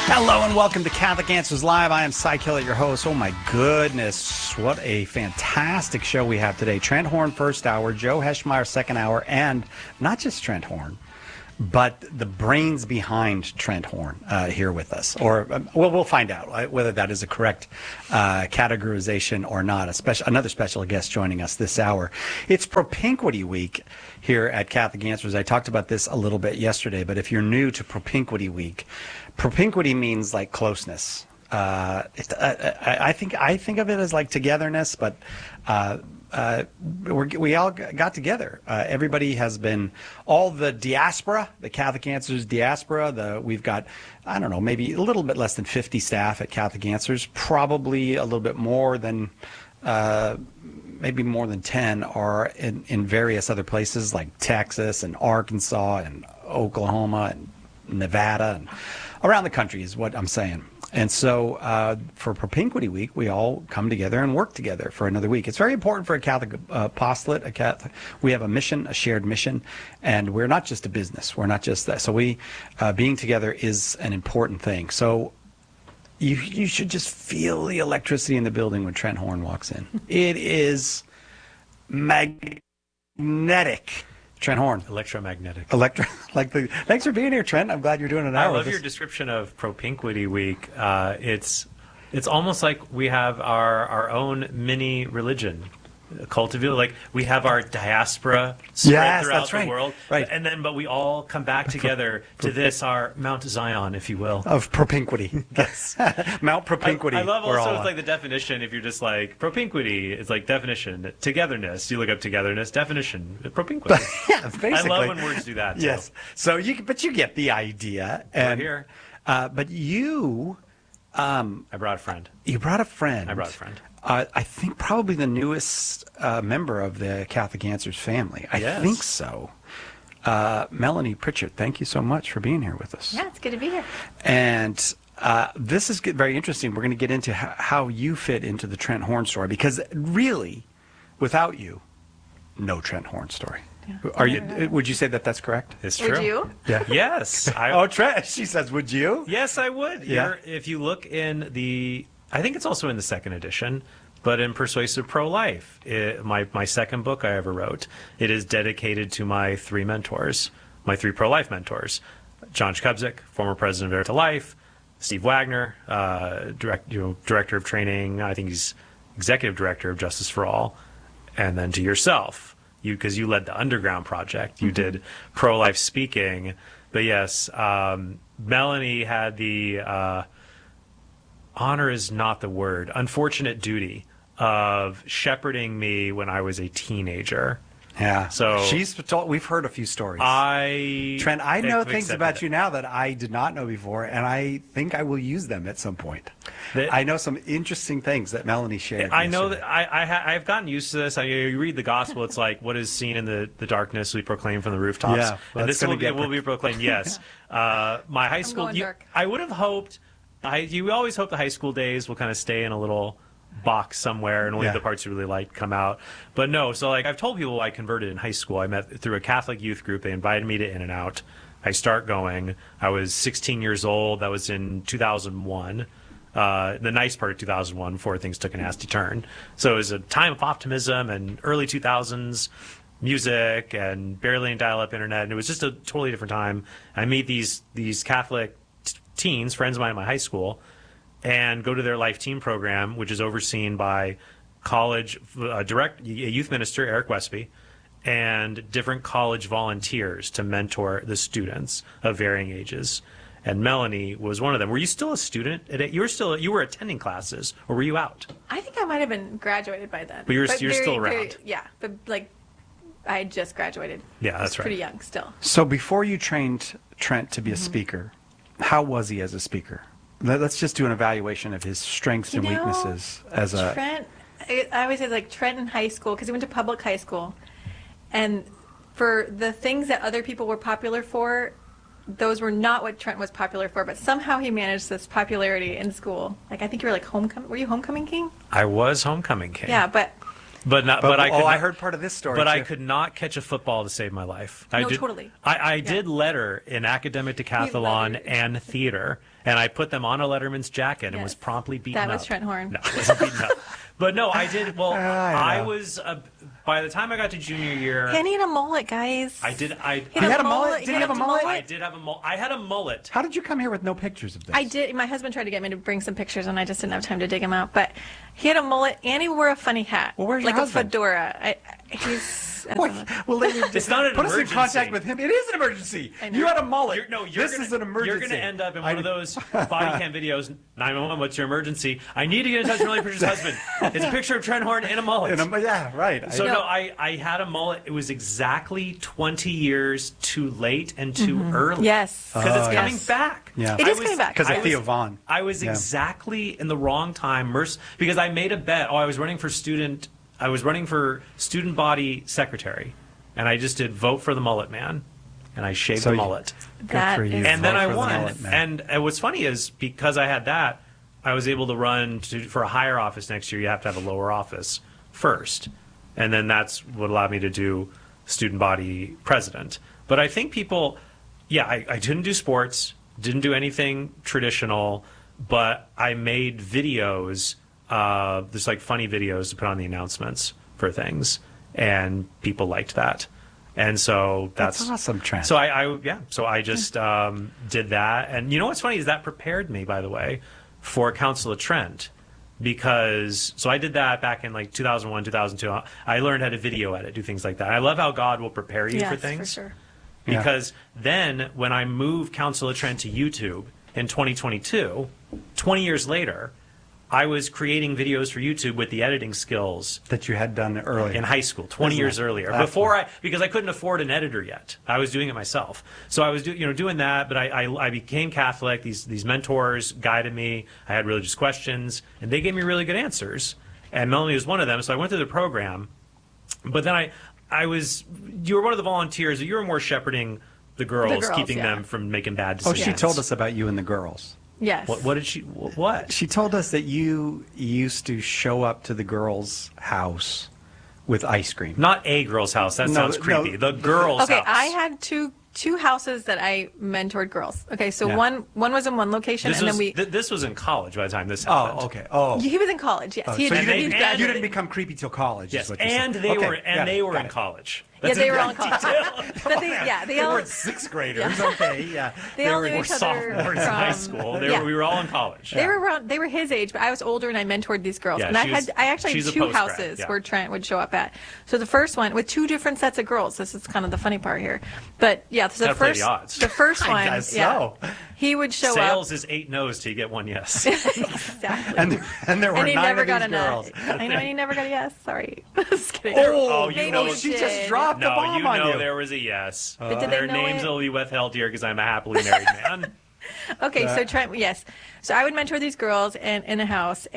Hello and welcome to Catholic Answers Live. I am Cy Kellett, your host. Oh my goodness, what a fantastic show we have today. Trent Horn first hour, Joe Heschmeyer second hour, and not just Trent Horn, but the brains behind Trent Horn here with us. Or we'll find out whether that is a correct categorization or not. Another special guest joining us this hour. It's Propinquity Week here at Catholic Answers. I talked about this a little bit yesterday, but if you're new to Propinquity Week, propinquity means like closeness. I think of it as like togetherness, but we all got together. Everybody has been, all the diaspora, the Catholic Answers diaspora. We've got, I don't know, maybe a little bit less than 50 staff at Catholic Answers. Probably a little bit more than, maybe more than 10 are in various other places like Texas and Arkansas and Oklahoma and Nevada and around the country is what I'm saying. And so for Propinquity Week, we all come together and work together for another week. It's very important for a Catholic apostolate. We have a mission, a shared mission, and we're not just a business. We're not just that. So being together is an important thing. So you should just feel the electricity in the building when Trent Horn walks in. It is magnetic. Trent Horn. Electromagnetic. Thanks for being here, Trent. I'm glad you're doing an hour. I love your description of Propinquity Week. It's almost like we have our own mini religion. Cultivate, like we have our diaspora spread throughout the world, right? But we all come back together to this, our Mount Zion, if you will, of propinquity. Yes, Mount Propinquity. I love also it's like the definition. If you're just like propinquity, it's like definition, togetherness. You look up togetherness, definition, propinquity. Yeah, basically. I love when words do that. Yes. So you get the idea. And here, but you, I brought a friend. You brought a friend. I brought a friend. I think probably the newest member of the Catholic Answers family. I think so. Melanie Pritchard, thank you so much for being here with us. Yeah, it's good to be here. And this is very interesting. We're going to get into how you fit into the Trent Horn story, because really, without you, no Trent Horn story. Yeah. Would you say that that's correct? It's true. Would you? Yeah. Yes. Trent. She says, "Would you?" Yes, I would. Yeah. If you look in I think it's also in the second edition, but in Persuasive Pro-Life, my second book I ever wrote, it is dedicated to my three mentors, my three pro-life mentors: John Shkubzik, former president of Verita Life; Steve Wagner, director of training. I think he's executive director of Justice for All, and then to yourself, because you led the Underground Project, you did pro-life speaking. But yes, Melanie had the honor is not the word, unfortunate duty of shepherding me when I was a teenager. Yeah. So we've heard a few stories. Trent, I know things about you now that I did not know before, and I think I will use them at some point. I know some interesting things that Melanie shared. I know that I've gotten used to this. You read the gospel, it's like, what is seen in the darkness we proclaim from the rooftops. Yeah, and this will be proclaimed. Yes. My high school, I would have hoped, you always hope the high school days will kind of stay in a little box somewhere and only the parts you really like come out. But no, so like I've told people I converted in high school. I met through a Catholic youth group. They invited me to In and Out. I start going. I was 16 years old. That was in 2001. The nice part of 2001 before things took a nasty turn. So it was a time of optimism and early 2000s music and barely in dial-up internet. And it was just a totally different time. I meet these Catholic teens, friends of mine in my high school, and go to their Life Team program, which is overseen by college youth minister Eric Westby and different college volunteers to mentor the students of varying ages. And Melanie was one of them. Were you still a student? You were attending classes, or were you out? I think I might have been graduated by then. But you're still around. But like I had just graduated. Yeah, that's right. Pretty young still. So before you trained Trent to be a speaker, how was he as a speaker? Let's just do an evaluation of his strengths and weaknesses as a Trent. I always say like Trent in high school, because he went to public high school, and for the things that other people were popular for, those were not what Trent was popular for. But somehow he managed this popularity in school. Like I think you were like homecoming. Were you homecoming king? I was homecoming king. Yeah, but I heard part of this story. But too. I could not catch a football to save my life. Totally. I did letter in academic decathlon and theater, and I put them on a letterman's jacket and was promptly beaten up. That was Trent Horn. No, I wasn't beaten up. But no, I did. Well, I was. By the time I got to junior year, he had a mullet, guys. I did. He had a mullet. Did he have a mullet? I did have a mullet. I had a mullet. How did you come here with no pictures of this? I did. My husband tried to get me to bring some pictures, and I just didn't have time to dig them out. But he had a mullet, and he wore a funny hat. Well, where's your husband? A fedora. He's. Well, it's not an put emergency. us in contact with him. It is an emergency. You had a mullet. This is an emergency. You're going to end up in one of those body cam videos. 911, what's your emergency? I need to get in touch with Melanie Pritchard's husband. It's a picture of Trent Horn in a mullet. Yeah, right. So I had a mullet. It was exactly 20 years too late and too early. Yes. Because it's coming back. Yeah. It is coming back. Because of Theo Vaughn. I was exactly in the wrong time. Because I made a bet. I was running for student body secretary. And I just did vote for the mullet man, and I shaved the mullet. Good for you. And then I won. And what's funny is because I had that, I was able to run for a higher office next year. You have to have a lower office first, and then that's what allowed me to do student body president. But I think people, I didn't do sports, didn't do anything traditional, but I made videos, just like funny videos to put on the announcements for things. And people liked that, and so that's awesome, Trent. So I just did that, and you know what's funny is that prepared me, by the way, for Council of Trent, because I did that back in like 2001, 2002. I learned how to video edit, do things like that. I love how God will prepare you for things. For sure. Because then when I moved Council of Trent to YouTube in 2022, 20 years later, I was creating videos for YouTube with the editing skills that you had done earlier in high school, 20 years earlier. Because I couldn't afford an editor yet, I was doing it myself. So I was doing that, but I became Catholic. These mentors guided me. I had religious questions, and they gave me really good answers. And Melanie was one of them. So I went through the program, but then you were one of the volunteers. You were more shepherding the girls keeping them from making bad decisions. Oh, she told us about you and the girls. Yes. What did she? What? She told us that you used to show up to the girls' house with ice cream. Not a girl's house. That sounds creepy. The girls' house. Okay, I had two houses that I mentored girls. Okay, so one was in one location, this was in college by the time this happened. Oh, okay. Oh, he was in college. Yes, you didn't become creepy till college. Yes, is what you're and saying. they were in college. They were all in college. But they all weren't sixth graders. Okay, yeah. They all knew were each other sophomores in high school. We were all in college. They were his age, but I was older and I mentored these girls. Yeah, and I actually had two houses where Trent would show up at. So the first one with two different sets of girls. This is kind of the funny part here. But so the first one, he would show up. Sales is 8 no's till you get 1 yes. Exactly. And there were 9 of these girls. I know, and he never got a yes. Sorry. Just kidding. Oh, she just dropped the bomb on you. There was a yes. But did their they know names it? will be withheld here because I'm a happily married man. Okay, so Trent, yes. So I would mentor these girls in the house,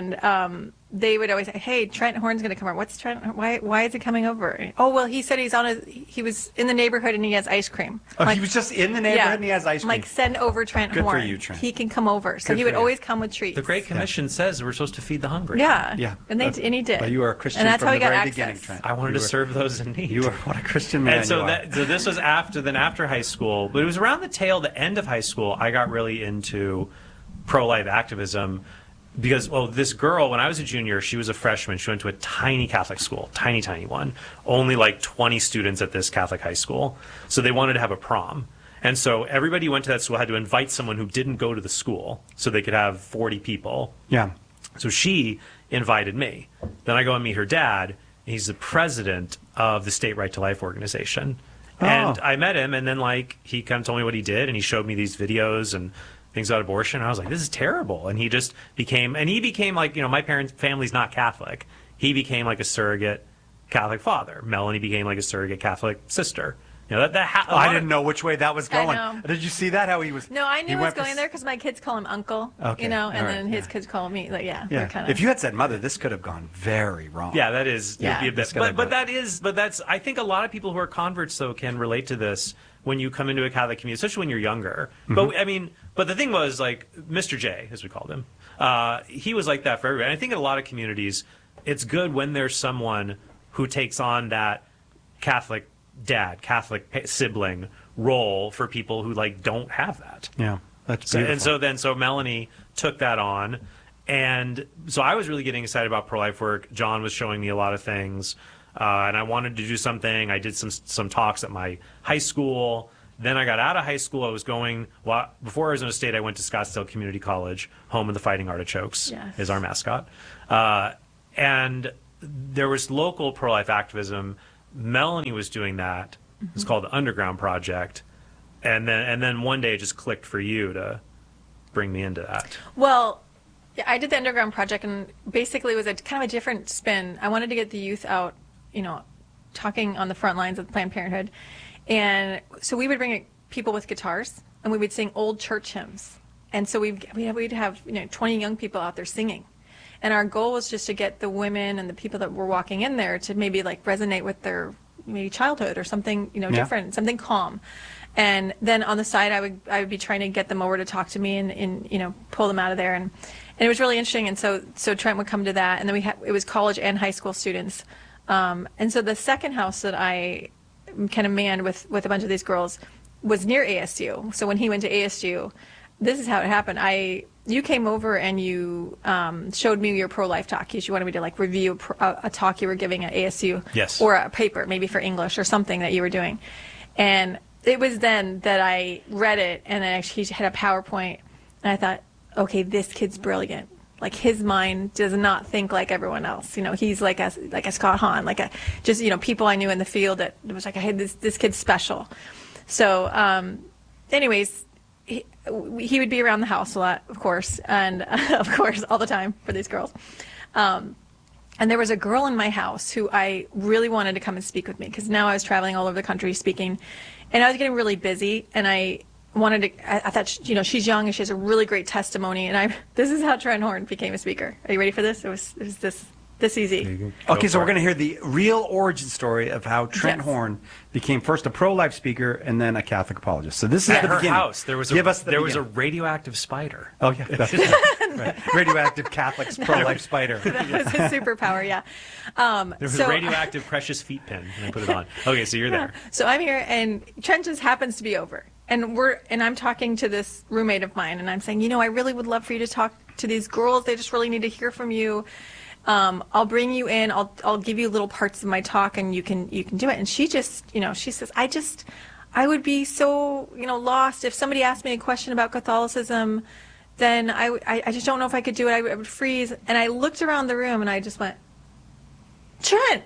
and they would always say, "Hey, Trent Horn's going to come over. What's Trent? Why is he coming over? Oh, well, he said he was in the neighborhood and he has ice cream. Oh, he was just in the neighborhood and he has ice cream. Like, send over Trent Horn. Good for you, Trent. He can come over. So he would always come with treats. The Great Commission says we're supposed to feed the hungry. Yeah. And he did. But you were a Christian and that's from how he the got very access. beginning, Trent. I wanted to serve those in need. You were what a Christian man. And so this was after high school, but it was around the end of high school I got really into pro-life activism. Because, this girl, when I was a junior, she was a freshman. She went to a tiny Catholic school, tiny one. Only like 20 students at this Catholic high school. So they wanted to have a prom. And so everybody who went to that school had to invite someone who didn't go to the school so they could have 40 people. Yeah. So she invited me. Then I go and meet her dad. And he's the president of the State Right to Life organization. Oh. And I met him, and then he kind of told me what he did, and he showed me these videos and things about abortion. I was like, this is terrible. And he just became like, my family's not Catholic. He became like a surrogate Catholic father. Melanie became like a surrogate Catholic sister. I didn't know which way that was going. Did you see that? How he was? No, I knew he was going there because my kids call him uncle. Okay. And then his kids call me. Like, If you had said mother, this could have gone very wrong. Yeah, that is. Yeah. Be a bit, but that's. I think a lot of people who are converts though can relate to this when you come into a Catholic community, especially when you're younger. Mm-hmm. But the thing was, like, Mr. J, as we called him, he was like that for everybody. And I think in a lot of communities, it's good when there's someone who takes on that Catholic dad, Catholic sibling role for people who like don't have that. Yeah, that's beautiful. And so Melanie took that on, and so I was really getting excited about pro-life work. John was showing me a lot of things, and I wanted to do something. I did some talks at my high school. Then I got out of high school. I was going, well, before Arizona State, I went to Scottsdale Community College, home of the Fighting Artichokes, is our mascot. And there was local pro-life activism. Melanie was doing that. It's called the Underground Project. And then one day it just clicked for you to bring me into that. Well, yeah, I did the Underground Project, and basically it was a kind of a different spin. I wanted to get the youth out, you know, talking on the front lines of Planned Parenthood. And so we would bring people with guitars, and we would sing old church hymns. And so we'd have 20 young people out there singing. And our goal was just to get the women and the people that were walking in there to maybe like resonate with their maybe childhood or something, different, something calm. And then on the side, I would be trying to get them over to talk to me and pull them out of there. And it was really interesting. And so Trent would come to that. And then it was college and high school students. And so the second house that I kind of manned with a bunch of these girls was near ASU. So when he went to ASU, this is how it happened. You came over and you showed me your pro-life talk. You wanted me to like review a talk you were giving at ASU. Yes. Or a paper, maybe for English or something that you were doing. And it was then that I read it, and then he had a PowerPoint, and I thought, okay, this kid's brilliant. Like his mind does not think like everyone else. He's like a Scott Hahn, people I knew in the field that was like, hey, this kid's special. So, anyways, he would be around the house a lot, of course, and of course all the time for these girls. And there was a girl in my house who I really wanted to come and speak with me, because now I was traveling all over the country speaking, and I was getting really busy, and I thought, she's young and she has a really great testimony, and this is how Trent Horn became a speaker. Are you ready for this? It was this easy. Okay, so we're going to hear the real origin story of how Trent Horn became first a pro-life speaker and then a Catholic apologist. So this is at the her beginning. house. There was a radioactive spider. Oh yeah, right. Radioactive Catholic pro-life spider. That was his superpower. Yeah. There was a radioactive precious feet pin, and I put it on. Okay, so you're there. So I'm here, and Trent just happens to be over, and I'm talking to this roommate of mine, and I'm saying, I really would love for you to talk to these girls. They just really need to hear from you. I'll bring you in. I'll give you little parts of my talk, and you can do it. And she just, she says, I would be so, lost if somebody asked me a question about Catholicism. Then I just don't know if I could do it. I would freeze. And I looked around the room, and I just went, Trent,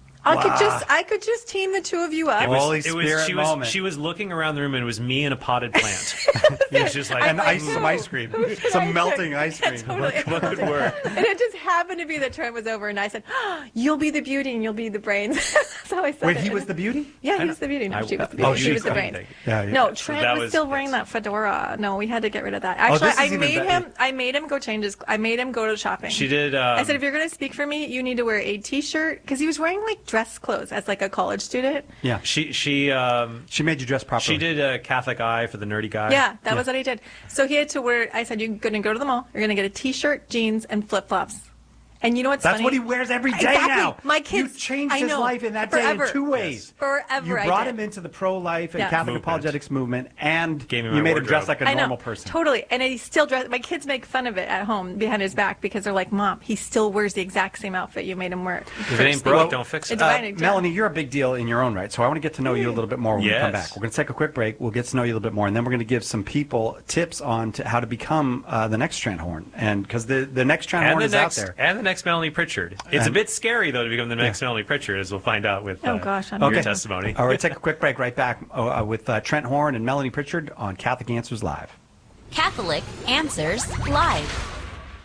I could just team the two of you up. Holy Spirit moment. She was looking around the room, and it was me and a potted plant. It was just like, and some ice cream, some melting ice cream. Totally. What could work? And it just happened to be that Trent was over, and I said, you'll be the beauty and you'll be the brains. That's how I said it. Wait, he was the beauty? Yeah, he was the beauty. No, she was the beauty. She was the brains. Yeah. No, Trent was still wearing that fedora. No, we had to get rid of that. Actually, I made him go change his. I made him go to shopping. She did. I said, if you're going to speak for me, you need to wear a T-shirt, because he was wearing like dress clothes as like a college student. Yeah. She made you dress properly. She did a Catholic eye for the nerdy guy. Yeah, that was what he did. So he had to wear. I said, you're going to go to the mall. You're going to get a T-shirt, jeans, and flip-flops. And you know what's funny? That's what he wears every day now. My kids. You changed his life in that day in two ways. Forever. You brought him into the pro-life and Catholic apologetics movement, and you made him dress like a normal person. Totally. And he still dressed. My kids make fun of it at home behind his back, because they're like, Mom, he still wears the exact same outfit you made him wear. If it ain't broke, don't fix it. Melanie, you're a big deal in your own right, so I want to get to know you a little bit more when we come back. We're going to take a quick break. We'll get to know you a little bit more, and then we're going to give some people tips on how to become the next Trent Horn, and because the next Trent Horn is out there, and the next Melanie Pritchard. It's a bit scary, though, to become the next Melanie Pritchard, as we'll find out with your testimony. All right, take a quick break. Right back with Trent Horn and Melanie Pritchard on Catholic Answers Live. Catholic Answers Live.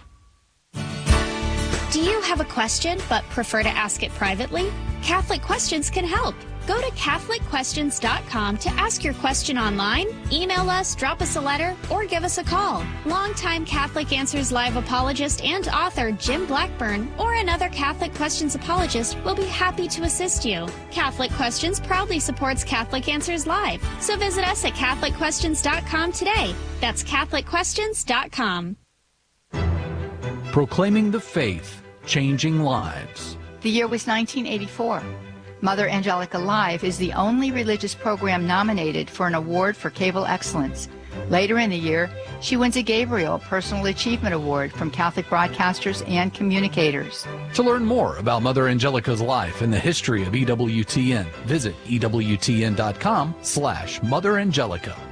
Do you have a question but prefer to ask it privately? Catholic Questions can help. Go to CatholicQuestions.com to ask your question online, email us, drop us a letter, or give us a call. Longtime Catholic Answers Live apologist and author Jim Blackburn or another Catholic Questions apologist will be happy to assist you. Catholic Questions proudly supports Catholic Answers Live, so visit us at CatholicQuestions.com today. That's CatholicQuestions.com. Proclaiming the faith, changing lives. The year was 1984. Mother Angelica Live is the only religious program nominated for an award for cable excellence. Later in the year, she wins a Gabriel Personal Achievement Award from Catholic broadcasters and communicators. To learn more about Mother Angelica's life and the history of EWTN, visit EWTN.com/Mother Angelica.